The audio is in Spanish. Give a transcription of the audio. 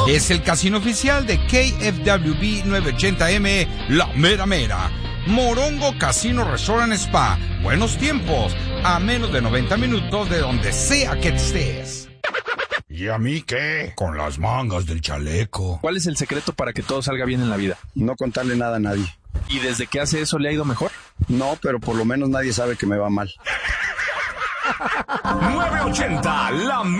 Es el casino oficial de KFWB 980M, La Mera Mera. Morongo Casino Resort and Spa. Buenos tiempos, a menos de 90 minutos de donde sea que estés. ¿Y a mí qué? Con las mangas del chaleco. ¿Cuál es el secreto para que todo salga bien en la vida? No contarle nada a nadie. ¿Y desde que hace eso le ha ido mejor? No, pero por lo menos nadie sabe que me va mal. 980, La